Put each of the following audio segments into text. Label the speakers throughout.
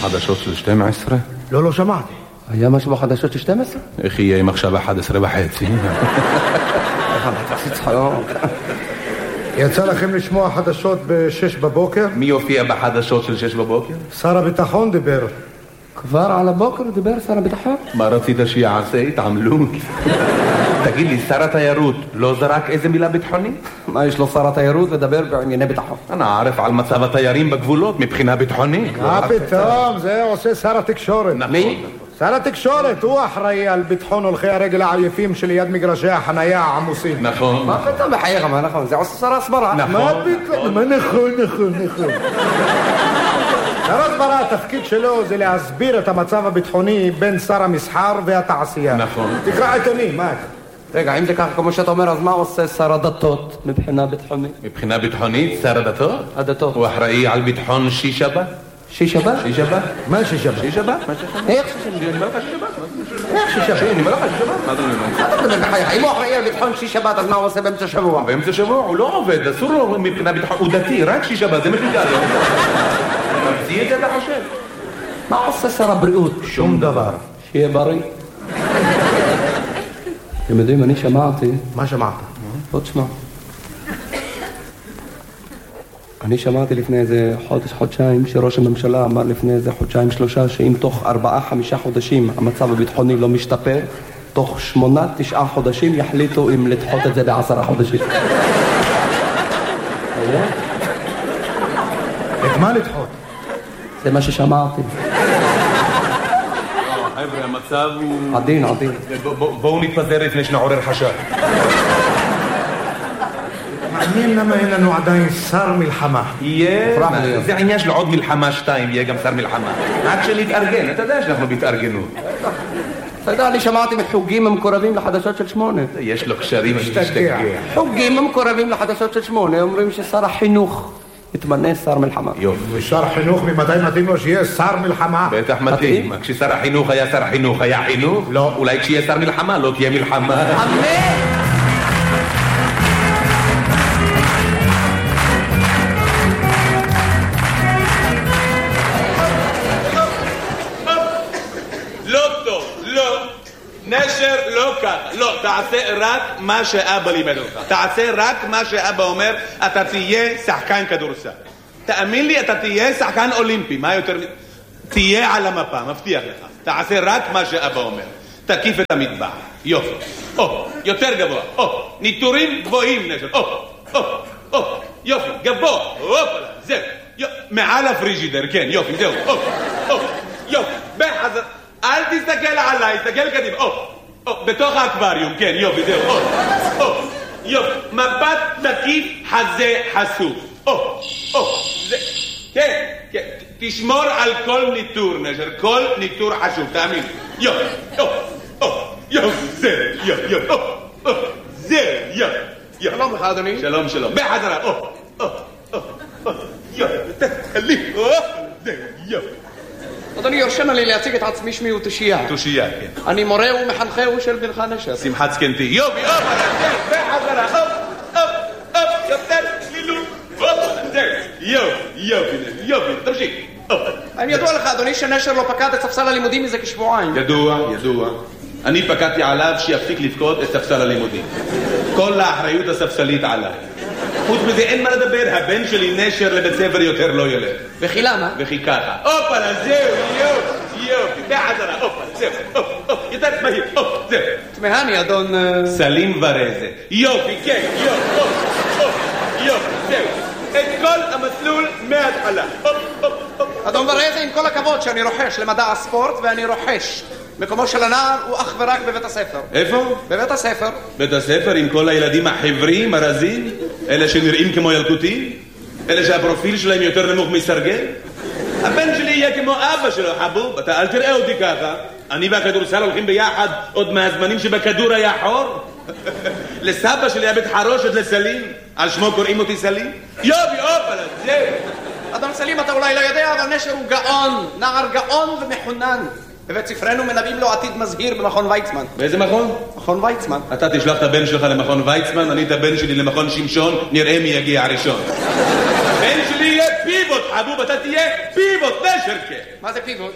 Speaker 1: חדשות של 12?
Speaker 2: לא שמעתי.
Speaker 3: היה משהו בחדשות של 12?
Speaker 1: איך יהיה עם עכשיו 11:30?
Speaker 2: יצא לכם לשמוע חדשות ב-6 בבוקר?
Speaker 1: מי יופיע בחדשות של 6 בבוקר?
Speaker 2: שר הביטחון דיבר.
Speaker 3: כבר על הבוקר דיבר שר הביטחון?
Speaker 1: מה רצית שיעשה? התעמלות. תגיד לי, שר התיירות לא זרק איזה מילה ביטחונית?
Speaker 3: מה יש לו שר התיירות לדבר בענייני ביטחון?
Speaker 1: אני ערף על מצב התיירים בגבולות מבחינה ביטחונית.
Speaker 2: מה פתאום? זה עושה שר התקשורת.
Speaker 3: מי?
Speaker 2: שר התקשורת, הוא אחראי על ביטחון הולכי הרגל העייפים שליד מגרשי החנייה העמוסים.
Speaker 1: נכון.
Speaker 3: מה פתאום בחייך? מה נכון? זה עושה שר הסברה.
Speaker 2: מה פתאום? מה נכון. שר הסברה, התפקיד שלו זה להסביר את המצב הביטחוני בין שר המסחר והתעשייה.
Speaker 1: נכון.
Speaker 2: תקרא עיתונים, מה?
Speaker 3: רגע, אם זה ככה כמו שאתה אומר, אז מה עושה שר הדתות מבחינה ביטחונית?
Speaker 1: מבחינה ביטחונית, שר הדתות?
Speaker 3: הדתות.
Speaker 1: הוא אחראי על ביטחון שישבת?
Speaker 3: שישבת?
Speaker 1: שישבת?
Speaker 2: מה שישבת?
Speaker 1: שישבת?
Speaker 3: איך שישבת?
Speaker 1: אני אומר לך שישבת.
Speaker 3: איך שישבת?
Speaker 1: אני אומר לך שישבת. מה אתה אומר?
Speaker 3: אם הוא אחראי על ביטחון שישבת, אז מה הוא עושה באמצע שבוע?
Speaker 1: באמצע שבוע הוא לא עובד, אסור לו מבחינה ביטחון, הוא דתי, רק שישבת, זה מה שידע לו. תמציא את זה אתה חושב.
Speaker 3: מה עושה שר הבריאות?
Speaker 2: שום דבר.
Speaker 3: שיהיה בריא. אתם יודעים, אני שמעתי...
Speaker 2: מה שמעת?
Speaker 3: בוא תשמע. אני שמעתי לפני איזה חודשיים שראש הממשלה אמר לפני איזה 2-3 שאם תוך 4-5 חודשים המצב הביטחוני לא משתפר, תוך 8-9 חודשים יחליטו אם לדחות את זה ב10 חודשים.
Speaker 2: את מה לדחות?
Speaker 3: זה מה ששמעתי.
Speaker 1: חבר'ה, המצב הוא...
Speaker 3: עדין.
Speaker 1: בואו נתפזר לפני שנעורר חשד.
Speaker 2: מעניין למה אין לנו עדיין שר מלחמה.
Speaker 1: זה העניין של עוד מלחמה 2, יהיה גם שר מלחמה. רק שנתארגן, אתה יודע שאנחנו בהתארגנות.
Speaker 3: אתה יודע, אני שמעתי מחוגים המקורבים לחדשות של 8.
Speaker 1: יש לו קשרים, אני משתגע.
Speaker 3: חוגים המקורבים לחדשות של 8 אומרים ששר החינוך יתמנה שר מלחמה.
Speaker 1: יופי.
Speaker 2: ושר חינוך ממתי מתאים לו שיהיה שר מלחמה?
Speaker 1: בטח מתאים. כששר החינוך היה שר החינוך, היה חינוך?
Speaker 2: לא.
Speaker 1: אולי כשיהיה שר מלחמה, לא תהיה מלחמה.
Speaker 3: אמן!
Speaker 4: נשר לא ככה, לא, תעשה רק מה שאבא לימד אותך, תעשה רק מה שאבא אומר, אתה תהיה שחקן כדורסל. תאמין לי, אתה תהיה שחקן אולימפי, מה יותר... תהיה על המפה, מבטיח לך. תעשה רק מה שאבא אומר. תקיף את המטבח, יופי. יותר גבוה, ניטורים גבוהים נשר, יופי, גבוה, זהו, מעל הפריג'ידר, כן, יופי, זהו, יופי, בחזר. אל תסתכל עליי, תסתכל קדימה. בתוך האקווריום, כן, יופי, זהו. יופי, מבט תקיף, חזה חשוף. כן, תשמור על כל ניטור, נשר, כל ניטור חשוב, תאמין. יופי, זהו,
Speaker 3: שלום לך, אדוני.
Speaker 4: שלום, בחזרה. זהו.
Speaker 3: אדוני, יורשנה לי להציג את עצמי, שמי הוא תושייה.
Speaker 4: תושייה, כן.
Speaker 3: אני מורה ומחנכהו של בנך נשר.
Speaker 4: שמחת זקנתי. יופי, בחזרה, יותר צלילות. יופי, תמשיך.
Speaker 3: האם ידוע לך, אדוני, שנשר לא פקד את ספסל הלימודים מזה כשבועיים?
Speaker 4: ידוע. אני פקדתי עליו שיפסיק לפקוד את ספסל הלימודים. כל האחריות הספסלית עליי. חוץ מזה אין מה לדבר, הבן שלי נשר לבית ספר יותר לא ילך.
Speaker 3: וכי למה?
Speaker 4: וכי ככה. זהו, יופי, בחזרה, זהו, יותר מהיר, זהו.
Speaker 3: תמהני, אדון...
Speaker 4: סלים ורזה. יופי, כן, יופי, זהו. את כל המסלול מההתחלה.
Speaker 3: אדון ורזה, עם כל הכבוד שאני רוחש למדע הספורט, ואני רוחש. מקומו של הנער הוא אך ורק בבית הספר.
Speaker 4: איפה?
Speaker 3: בבית הספר.
Speaker 4: בית הספר עם כל הילדים החברים, הרזים, אלה שנראים כמו ילקוטים, אלה שהפרופיל שלהם יותר נמוך מסרגל. הבן שלי יהיה כמו אבא שלו, חבוב, אתה אל תראה אותי ככה. אני והכדורסל הולכים ביחד עוד מהזמנים שבכדור היה חור. לסבא שלי היה בית חרושת לסלים, על שמו קוראים אותי סלים. יופי, זהו.
Speaker 3: אדון סלים, אתה אולי לא יודע, אבל נשר הוא גאון, נער גאון ומחונן. בבית ספרנו מנבאים לו עתיד מזהיר במכון ויצמן.
Speaker 4: באיזה מכון?
Speaker 3: מכון ויצמן.
Speaker 4: אתה תשלח את הבן שלך למכון ויצמן, אני את הבן שלי למכון שמשון, נראה מי יגיע הראשון. הבן שלי יהיה פיבוט, חבוב, אתה תהיה פיבוט, נשרקה.
Speaker 5: מה זה פיבוט?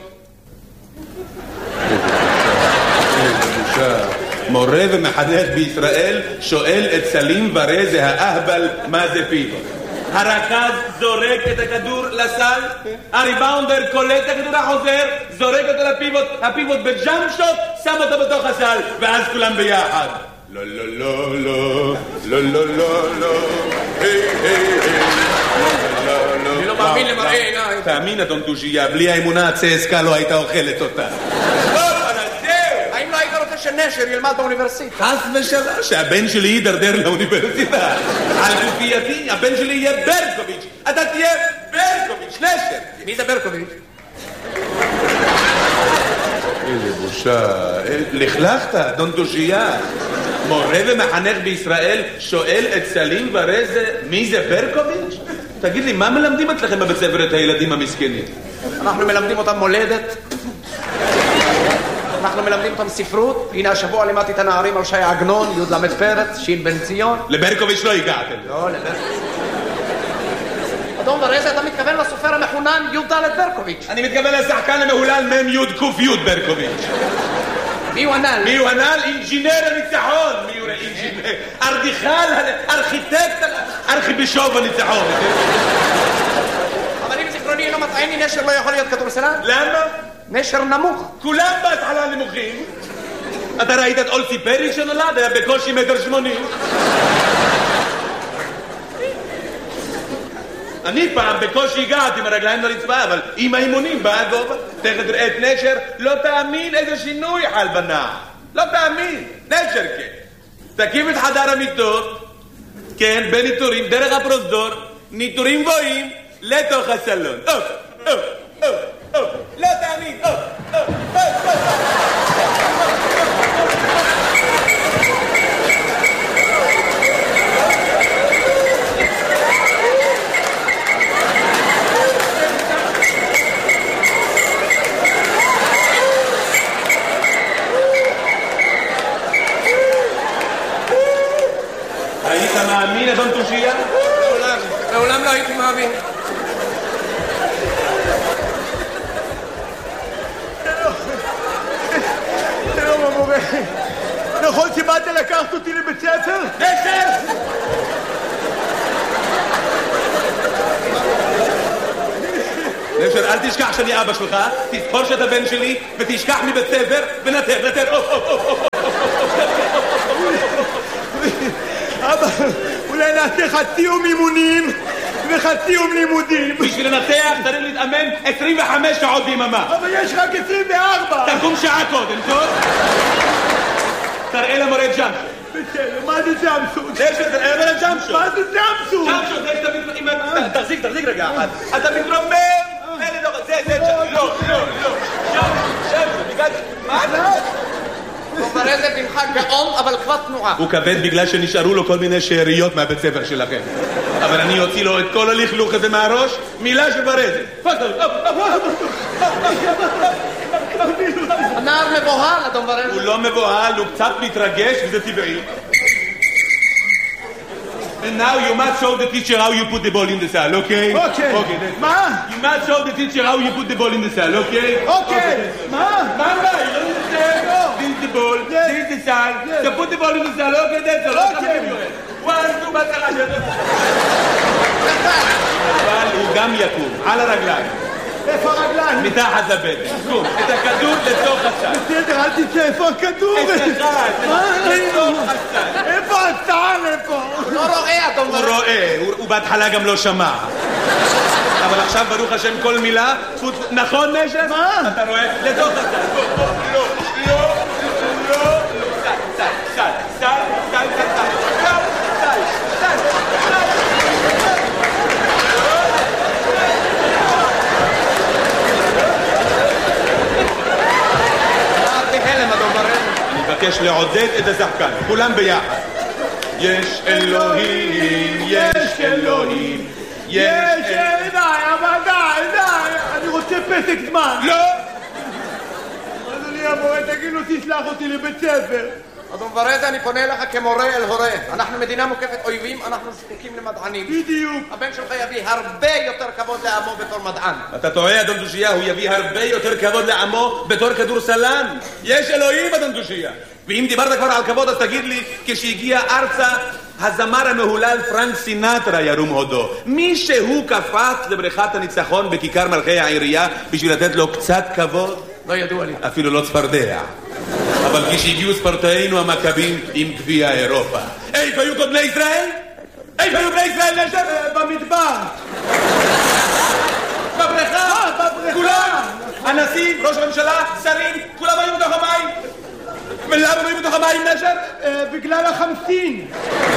Speaker 4: מורה ומחנך בישראל שואל את סלים ורזה האהבל מה זה פיבוט. הרכז זורק את הכדור לסל, הריבאונדר קולט את הכדור החוזר, זורק אותו לפיבוט, הפיבוט בג'אמפ שוט, שם אותו בתוך הסל, ואז כולם ביחד. לא לא לא לא, לא לא לא לא, היי היי היי.
Speaker 5: אני לא מאמין למראה עיניי.
Speaker 4: תאמין אדון דוז'יה, בלי האמונה הצסקה לא הייתה אוכלת אותה.
Speaker 5: האם לא היית רוצה שנשר ילמד באוניברסיטה?
Speaker 4: חס ושלום, שהבן שלי יידרדר לאוניברסיטה. על גופייתי, הבן שלי יהיה ברקוביץ'. אתה תהיה ברקוביץ', נשר.
Speaker 5: מי זה ברקוביץ'?
Speaker 4: איזה בושה. לכלכת, אדון דוז'יה. מורה ומחנך בישראל שואל את סלים ורזה מי זה ברקוביץ'? תגיד לי, מה מלמדים אצלכם בבית ספר את הילדים המסכנים?
Speaker 5: אנחנו מלמדים אותם מולדת. אנחנו מלמדים אותם ספרות. הנה השבוע לימדתי את הנערים על שי עגנון, י' למד פרץ, שין בן ציון.
Speaker 4: לברקוביץ' לא הגעתם.
Speaker 5: לא, לברקוביץ'. אדון ורזה, אתה מתכוון לסופר המחונן י' ד' ברקוביץ'.
Speaker 4: אני מתכוון לשחקן המהולל מ' י' ק' י' ברקוביץ'.
Speaker 5: מי הוא הנ"ל?
Speaker 4: מי הוא הנ"ל? אינג'ינר הניצחון. מי הוא אינג'ינר? ארדיכל, ארכיטקט, ארכיבישוף הניצחון.
Speaker 5: אבל אם זיכרוני אינו מטעני, נשר לא יכול להיות כדורסלן?
Speaker 4: למה?
Speaker 5: נשר נמוך.
Speaker 4: כולם בהתחלה נמוכים. אתה ראית את אולסי פרי שנולד? היה בקושי 1.80 מטר. אני פעם בקושי הגעתי עם הרגליים לרצפה, אבל עם האימונים בא הגובה. תכף תראה את נשר, לא תאמין איזה שינוי חל בנער. לא תאמין. נשר כן. תקים את חדר המיטות, כן, בניטורים, דרך הפרוזדור, ניטורים גבוהים, לתוך הסלון. לא תאמין. היית מאמין, אדון תושייה?
Speaker 5: לעולם לא הייתי מאמין.
Speaker 6: שלום המורה, נכון שבאת לקחת אותי לבית ספר?
Speaker 4: נשר! נשר, אל תשכח שאני אבא שלך, תזכור שאתה בן שלי, ותשכח מבית ספר, ונתר.
Speaker 6: אבא, אולי נעשה חצי יום אימונים וחצי יום לימודים.
Speaker 4: בשביל לנתח צריך להתאמן 25 שעות ביממה.
Speaker 6: אבל יש רק 24.
Speaker 4: תקום שעה קודם, טוב? תראה למורה ג'אמפ.
Speaker 6: בסדר, מה זה ג'אמפסוט?
Speaker 4: נשר, תראה למורה ג'אמפ.
Speaker 6: מה זה ג'אמפסוט?
Speaker 4: תחזיק רגע אחד. אתה מתרומם. זה, לא. מה זה?
Speaker 5: הוא ורזה בנך גאון, אבל כבר תנועה.
Speaker 4: הוא כבד בגלל שנשארו לו כל מיני שאריות מהבית ספר שלכם. אבל אני אוציא לו את כל הלכלוך הזה מהראש, מילה של ורזה.
Speaker 5: הנער מבוהל, אדון ורזה.
Speaker 4: הוא לא מבוהל, הוא קצת מתרגש, וזה טבעי. And now you must show the teacher how you put the ball in the cell, okay?
Speaker 6: Okay. מה?
Speaker 4: You must show the teacher how you put the ball in the cell, okay?
Speaker 6: אוקיי. מה?
Speaker 4: Mama, you don't understand? This is the ball, this is the cell. So put the ball in the cell, okay? That's all.
Speaker 6: Okay.
Speaker 4: 1, 2, בצרה. אבל הוא גם יקום, על הרגליים.
Speaker 6: איפה הרגליים?
Speaker 4: מתחת לבטן. קום, את הכדור לתוך הסל.
Speaker 6: בסדר, אל תצא, איפה הכדור?
Speaker 4: לתוך הסל.
Speaker 6: איפה הסל? איפה?
Speaker 5: לא רואה, אדון
Speaker 4: הוא
Speaker 5: ורזה.
Speaker 4: רואה, הוא בהתחלה גם לא שמע. אבל עכשיו ברוך השם כל מילה, נכון נשר?
Speaker 6: מה?
Speaker 4: אתה רואה? לתוך הסל. לא. סל. אני מבקש לעודד את השחקן, כולם ביחד. יש אלוהים, יש אלוהים,
Speaker 6: די, אבל די. אני רוצה פסק זמן.
Speaker 4: לא!
Speaker 6: אדוני המורה, תגיד לו, תשלח אותי לבית ספר.
Speaker 5: אדון ורדה, אני פונה אליך כמורה אל הורה. אנחנו מדינה מוקפת אויבים, אנחנו זקוקים למדענים.
Speaker 6: בדיוק.
Speaker 5: הבן שלך יביא הרבה יותר כבוד לעמו בתור מדען.
Speaker 4: אתה טועה, אדון דושיה, הוא יביא הרבה יותר כבוד לעמו בתור כדורסלן. יש אלוהים, אדון דושיה. ואם דיברת כבר על כבוד, אז תגיד לי, כשהגיע ארצה, הזמר המהולל פרנק סינטרה ירום הודו. מישהו קפץ לבריכת הניצחון בכיכר מלכי העירייה בשביל לתת לו קצת כבוד?
Speaker 5: לא ידוע לי.
Speaker 4: אפילו לא צפרדע. אבל כשהגיעו ספורטאינו המכבים עם גביע אירופה. איפה היו כל בני ישראל? איפה היו בני ישראל נשר?
Speaker 6: במדבר.
Speaker 4: בבריכה? כולם? הנשיא, ראש הממשלה, שרים, כולם היו בתוך המים. ולמה לא היו בתוך המים נשר?
Speaker 6: בגלל החמסין.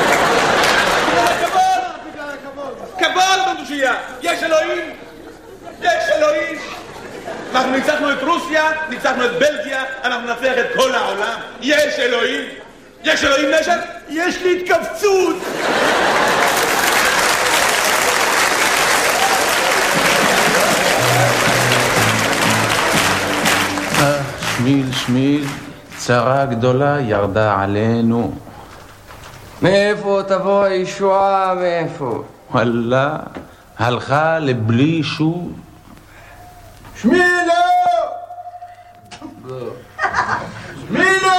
Speaker 4: כבוד בנדושייה. יש אלוהים. יש אלוהים. אנחנו ניצחנו את רוסיה, ניצחנו את בלגיה, אנחנו נצליח את כל העולם. יש אלוהים. יש אלוהים נשר?
Speaker 6: יש לי התכווצות.
Speaker 1: שמיל, צרה גדולה ירדה עלינו.
Speaker 7: מאיפה תבוא הישועה? מאיפה?
Speaker 1: וואלה, הלכה לבלי שוב.
Speaker 6: שמילה! שמילה!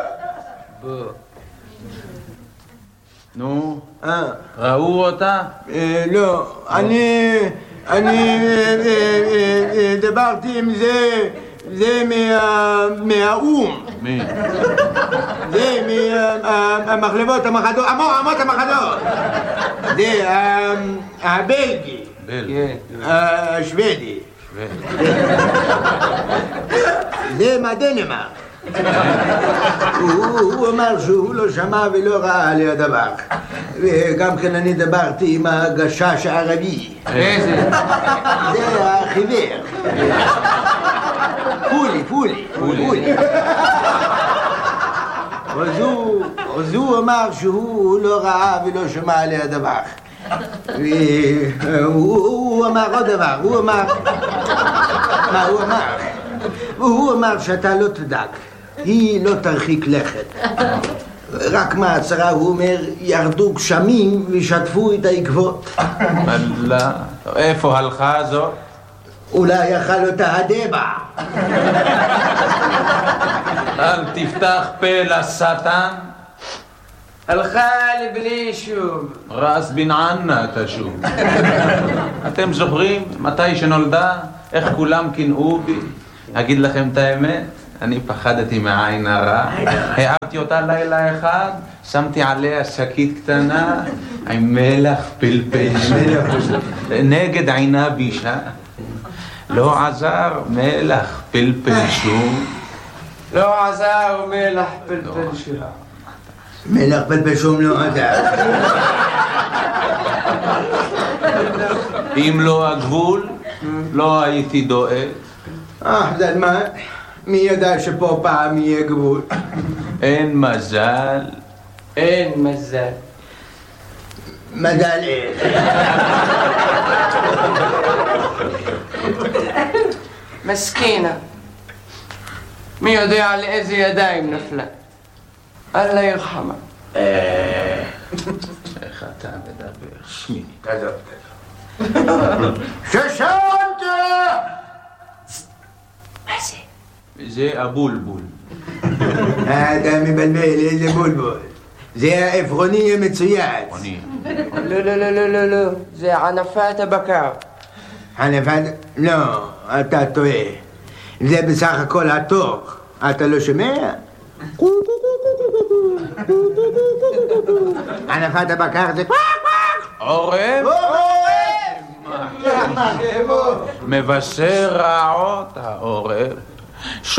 Speaker 1: נו, ראו אותה?
Speaker 6: לא, אני דיברתי עם זה מהאום.
Speaker 1: מי?
Speaker 6: זה מהמחלבות המחדות, אמות המחדות. זה הבלגי. השוודי. זה מהדנמרק. הוא אמר שהוא לא שמע ולא ראה עלי הדבר. וגם כן אני דיברתי עם הגשש הערבי.
Speaker 7: איזה?
Speaker 6: זה החיוור. פולי. אז הוא אמר שהוא לא ראה ולא שמע עלי הדבר. והוא אמר עוד דבר, הוא אמר שאתה לא תדאג, היא לא תרחיק לכת. רק מהצרה הוא אומר, ירדו גשמים ושטפו את העקבות.
Speaker 1: וואלה, איפה הלכה זאת?
Speaker 6: אולי יאכל אותה הדבע.
Speaker 1: אל תפתח פה לשטן.
Speaker 7: הלכה לבלי שוב.
Speaker 1: רס בן ענה תשוב. אתם זוכרים מתי שנולדה? איך כולם קינאו בי? אגיד לכם את האמת? אני פחדתי מהעין הרע. הערתי אותה לילה אחד, שמתי עליה שקית קטנה עם מלח פלפל נגד עינה בישה. לא עזר מלח פלפל שום.
Speaker 7: לא עזר מלח פלפל שום.
Speaker 6: מלח פלפל שום לא עזר.
Speaker 1: אם לא הגבול, לא הייתי דואג.
Speaker 6: זלמן, מי ידע שפה פעם יהיה גבול?
Speaker 1: אין מזל.
Speaker 7: אין מזל.
Speaker 6: מזל אין.
Speaker 7: מסכינה. מי יודע על איזה ידיים נפלה? אללה ירחמה.
Speaker 1: איך אתה מדבר? שמיני.
Speaker 6: תעזוב. ששנת!
Speaker 7: מה זה?
Speaker 1: זה הבולבול.
Speaker 6: אתה מבלבל, איזה בולבול. זה העפרוני המצויץ.
Speaker 7: לא. זה ענפת הבקר.
Speaker 6: ענפת? לא, אתה טועה. זה בסך הכל התוך. אתה לא שומע? ענפת הבקר זה
Speaker 1: עורב? מבשר רעות העורב.